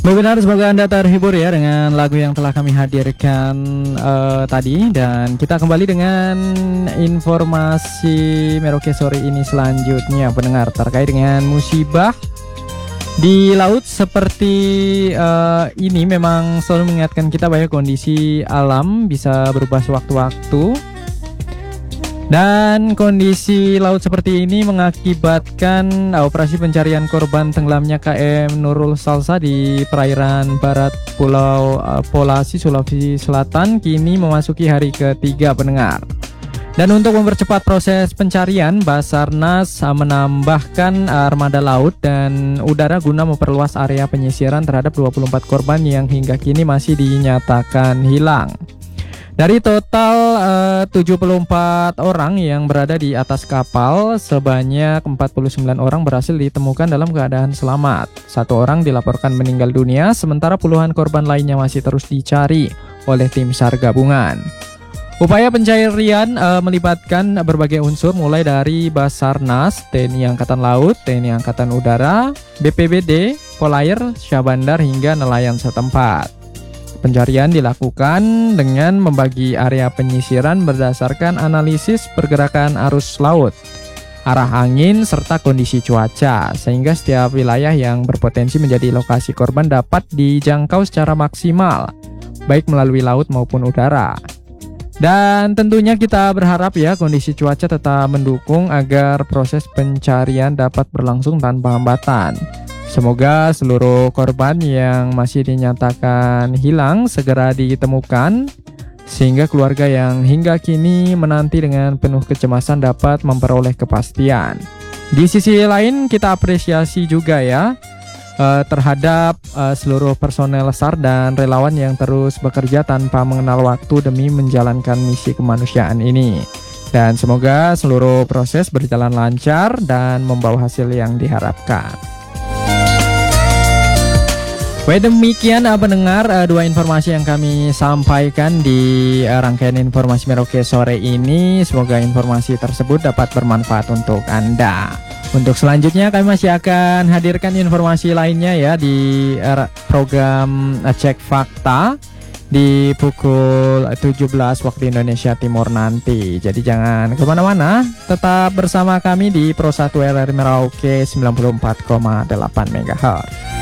Benar, semoga Anda terhibur ya dengan lagu yang telah kami hadirkan tadi. Dan kita kembali dengan informasi Merauke sore ini selanjutnya, pendengar, terkait dengan musibah di laut seperti ini. Memang selalu mengingatkan kita bahwa kondisi alam bisa berubah sewaktu-waktu. Dan kondisi laut seperti ini mengakibatkan operasi pencarian korban tenggelamnya KM Nurul Salsa di perairan barat Pulau Polasi, Sulawesi Selatan kini memasuki hari ketiga, pendengar. Dan untuk mempercepat proses pencarian, Basarnas menambahkan armada laut dan udara guna memperluas area penyisiran terhadap 24 korban yang hingga kini masih dinyatakan hilang. Dari total 74 orang yang berada di atas kapal, sebanyak 49 orang berhasil ditemukan dalam keadaan selamat. 1 orang dilaporkan meninggal dunia, sementara puluhan korban lainnya masih terus dicari oleh tim SAR gabungan. Upaya pencarian melibatkan berbagai unsur, mulai dari Basarnas, TNI Angkatan Laut, TNI Angkatan Udara, BPBD, Polair, Syah Bandar hingga nelayan setempat. Pencarian dilakukan dengan membagi area penyisiran berdasarkan analisis pergerakan arus laut, arah angin, serta kondisi cuaca, sehingga setiap wilayah yang berpotensi menjadi lokasi korban dapat dijangkau secara maksimal, baik melalui laut maupun udara. Dan tentunya kita berharap ya kondisi cuaca tetap mendukung agar proses pencarian dapat berlangsung tanpa hambatan. Semoga seluruh korban yang masih dinyatakan hilang segera ditemukan, sehingga keluarga yang hingga kini menanti dengan penuh kecemasan dapat memperoleh kepastian. Di sisi lain kita apresiasi juga ya terhadap seluruh personel SAR dan relawan yang terus bekerja tanpa mengenal waktu demi menjalankan misi kemanusiaan ini. Dan semoga seluruh proses berjalan lancar dan membawa hasil yang diharapkan. Baik, demikian pendengar dua informasi yang kami sampaikan di rangkaian informasi Merauke sore ini. Semoga informasi tersebut dapat bermanfaat untuk Anda. Untuk selanjutnya kami masih akan hadirkan informasi lainnya ya di program Cek Fakta di pukul 17 waktu Indonesia Timur nanti. Jadi jangan kemana-mana, tetap bersama kami di Pro 1 RRI Merauke 94,8 MHz.